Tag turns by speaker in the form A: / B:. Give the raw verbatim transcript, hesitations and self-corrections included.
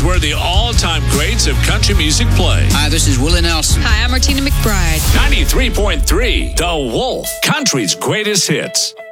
A: where the all-time greats of country music play.
B: Hi, this is Willie Nelson.
C: Hi, I'm Martina McBride.
A: ninety-three point three, The Wolf, country's greatest hits.